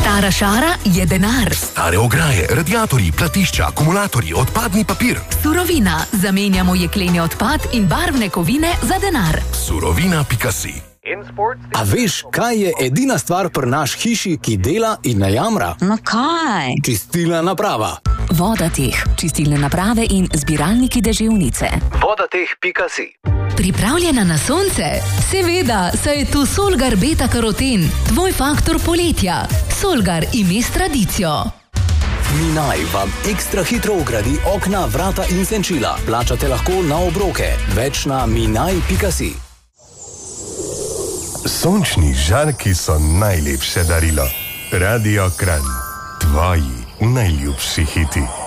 Stara šara je denar. Stare ograje, radiatorji, platišča, akumulatorji, odpadni papir. Surovina. Zamenjamo jekleni odpad in barvne kovine za denar. Surovina.si. A veš, kaj je edina stvar pri naš hiši, ki dela in ne jamra? No kaj? Čistilna naprava. Vodateh, čistilne naprave in zbiralniki deževnice. Vodateh.si. Pripravljena na sonce? Seveda, saj je tu Solgar Beta Karoten, tvoj faktor poletja. Solgar ime s tradicijo. Minaj vam ekstra hitro vgradi okna, vrata in senčila. Plačate lahko na obroke. Več na minaj.si. Sončni žarki so najlepše darilo. Radio Kranj. Tvoji najljubši hiti.